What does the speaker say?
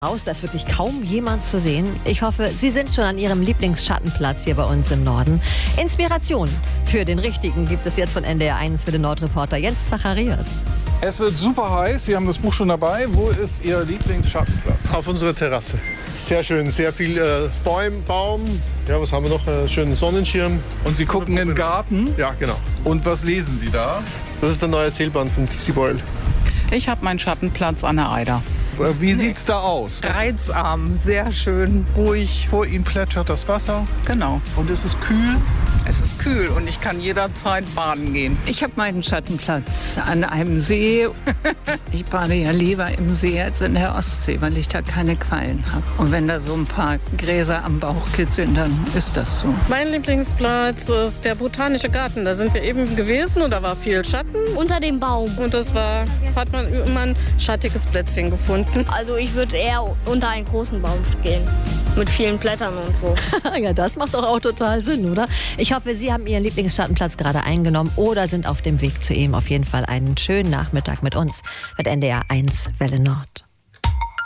Raus, da ist wirklich kaum jemand zu sehen. Ich hoffe, Sie sind schon an Ihrem Lieblingsschattenplatz hier bei uns im Norden. Inspiration für den Richtigen gibt es jetzt von NDR1 für den Nordreporter Jens Zacharias. Es wird super heiß, Sie haben das Buch schon dabei. Wo ist Ihr Lieblingsschattenplatz? Auf unserer Terrasse. Sehr schön, sehr viel Baum. Ja, was haben wir noch? Schönen Sonnenschirm. Und Sie gucken in den Garten? Ja, genau. Und was lesen Sie da? Das ist der neue Erzählband von T.C. Boyle. Ich habe meinen Schattenplatz an der Eider. Wie sieht's da aus? Reizarm, sehr schön, ruhig. Vor Ihnen plätschert das Wasser. Genau. Und es ist kühl. Es ist kühl und ich kann jederzeit baden gehen. Ich habe meinen Schattenplatz an einem See. Ich bade ja lieber im See als in der Ostsee, weil ich da keine Quallen habe. Und wenn da so ein paar Gräser am Bauch kitzeln, dann ist das so. Mein Lieblingsplatz ist der Botanische Garten. Da sind wir eben gewesen und da war viel Schatten. Unter dem Baum. Und hat man immer ein schattiges Plätzchen gefunden. Also ich würde eher unter einen großen Baum gehen. Mit vielen Blättern und so. Ja, das macht doch auch total Sinn, oder? Ich hoffe, Sie haben Ihren Lieblingsschattenplatz gerade eingenommen oder sind auf dem Weg zu ihm. Auf jeden Fall einen schönen Nachmittag mit uns mit NDR1 Welle Nord.